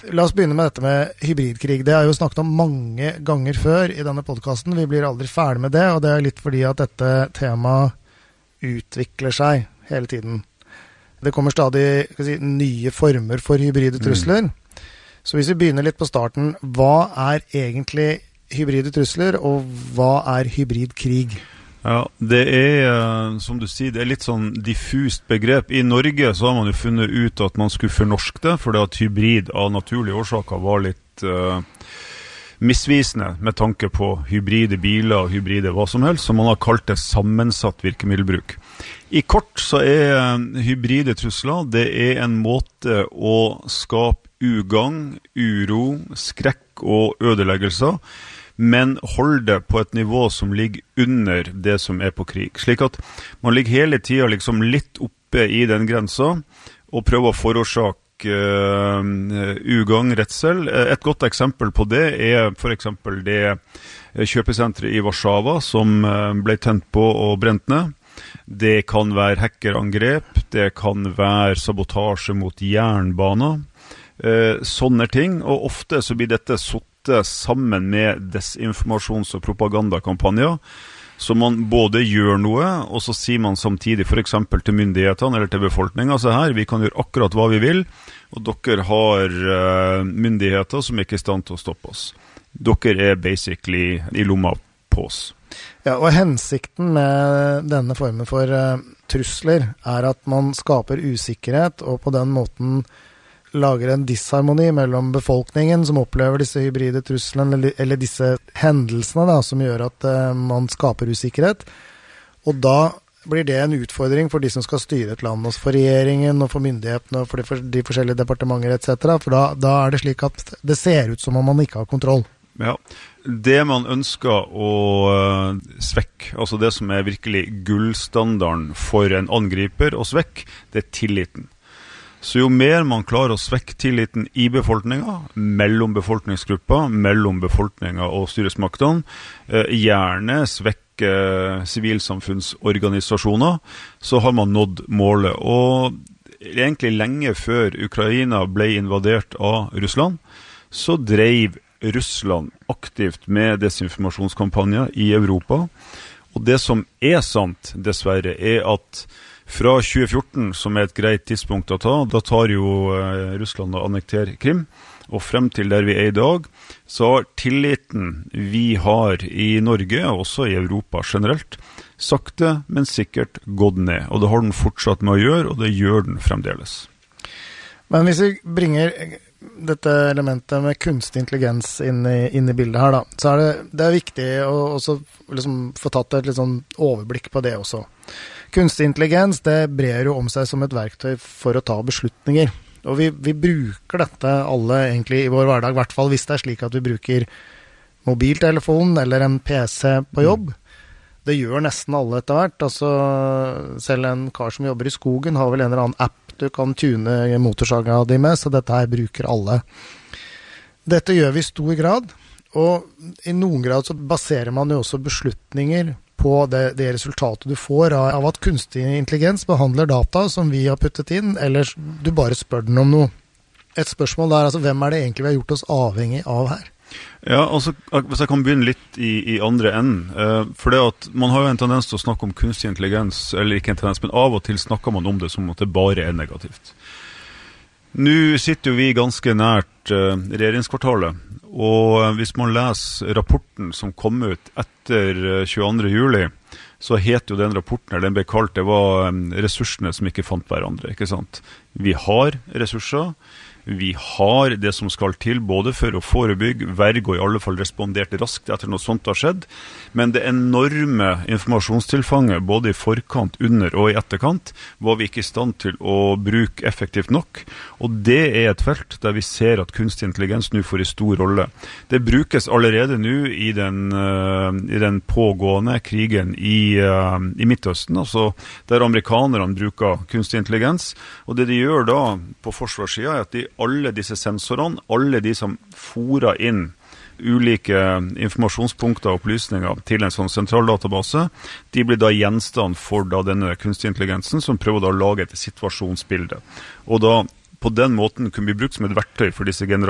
La oss begynne med dette med hybridkrig. Det har jeg jo snakket om mange ganger før i denne podcasten. Vi blir aldri ferdig med det, og det er litt fordi at dette temaet utvikler seg hele tiden. Det kommer stadig nye former for hybride trusler. Så hvis vi begynner litt på starten, hva er egentlig hybride trusler, og hva er hybridkrig? Ja, det som du sier, det litt sånn diffust begrep. I Norge så har man jo funnet ut at man skulle fornorske det, fordi at hybrid av naturlige årsaker var litt missvisende med tanke på hybride biler og hybride hva som helst, så man har kalt det sammensatt virkemiddelbruk. I kort så hybride trusler, det en måte å skape ugagn, uro, skrekk og ødeleggelser, men hold det på et nivå som ligger under det som på krig. Slik at man ligger hele tiden liksom litt oppe i den grensa og prøver å forårsake ugagn, redsel. Et godt eksempel på det for eksempel det kjøpesenteret i Warszawa som ble tent på og brent ned. Det kan være hackerangrep, det kan være sabotasje mot jernbaner, sånne ting, og ofte så blir dette sammen med desinformasjons- og propagandakampanjer, så man både gjør noe, og så sier man samtidig for eksempel til myndighetene eller til befolkningen, så her, vi kan gjøre akkurat hva vi vil, og dere har myndigheter som ikke i stand til å stoppe oss. Dere basically i lomma på oss. Ja, og hensikten med denne formen for trusler at man skaper usikkerhet, og på den måten lager en disharmoni mellom befolkningen som opplever disse hybride truslene, eller disse hendelsene da, som gjør at man skaper usikkerhet. Og da blir det en utfordring for de som skal styre et land, også for regjeringen og for myndighetene og for de forskjellige departementer etc. For da det slik at det ser ut som om man ikke har kontroll. Ja, det man ønsker å svekke, altså det som virkelig gullstandarden for en angriper å svekke, det tilliten. Så jo mer man klarer å svekke tilliten i befolkningen, mellom befolkningsgrupper, mellom befolkningen og styresmaktene, gjerne svekke sivilsamfunnsorganisasjoner, så har man nådd målet. Og egentlig lenge før Ukraina ble invadert av Russland, så drev Russland aktivt med desinformasjonskampanjer i Europa. Og det som sant, dessverre, at fra 2014, som et greit tidspunkt å ta, da tar jo Russland å annektere Krim, og frem til der vi i dag, så har tilliten vi har i Norge, og også i Europa generelt, sakte, men sikkert gått ned. Og det har den fortsatt med å gjøre, og det gjør den fremdeles. Men hvis vi bringer dette elementet med kunstig intelligens inn i bildet her da, så det viktig å også liksom få tatt et litt sånn overblikk på det også. Kunstig intelligens, det brer jo om seg som et verktøy for å ta beslutninger. Og vi bruker dette alle egentlig i vår hverdag, i hvert fall hvis det slik at vi bruker mobiltelefon eller en PC på jobb. Det gjør nesten alle etter hvert. Altså, selv en kar som jobber i skogen har vel en eller annen app du kan tune motorsaga di med, så dette her bruker alle. Dette gjør vi i stor grad, og i noen grad så baserer man jo også beslutninger på det resultatet du får av at kunstig intelligens behandler data som vi har puttet inn, eller du bare spør den om noe. Et spørsmål der, altså hvem det egentlig vi har gjort oss avhengig av her? Ja, altså, hvis jeg kan begynne litt i andre enden, for det at man har jo en tendens til å snakke om kunstig intelligens, eller ikke en tendens, men av og til snakker man om det som at det bare negativt. Nå sitter jo vi ganske nært regjeringskvartalet, og hvis man leser rapporten som kom ut etter 22. juli, så het jo den rapporten, eller den ble kalt, det var ressursene som ikke fant hverandre, ikke sant? Vi har ressurser, vi har det som skal til, både for å forebygge, verge og i alle fall respondert raskt etter noe sånt har skjedd, men det enorme informasjonstilfanget, både i forkant, under og i etterkant, var vi ikke i stand til å bruke effektivt nok, og det et felt der vi ser at kunstig intelligens nå får en stor rolle. Det brukes allerede nå i den pågående krigen i Midtøsten, altså der amerikanerne bruker kunstig intelligens, og det de gjør da på forsvarssiden at alle disse sensorene, alle de som forer inn ulike informasjonspunkter og opplysninger til en sånn sentraldatabase, de blir da gjenstand for denne kunstig intelligensen som prøver da å lage et situasjonsbilde. Og da på den måten kunne bli brukt som et verktøy for disse